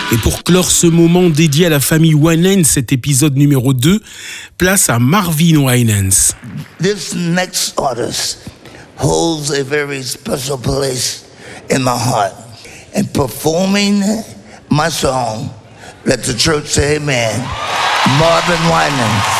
Et pour clore ce moment dédié à la famille Winans, cet épisode numéro 2, place à Marvin Winans. This next artist holds a very special place in my heart. And performing my song, let the church say amen, Marvin Winans.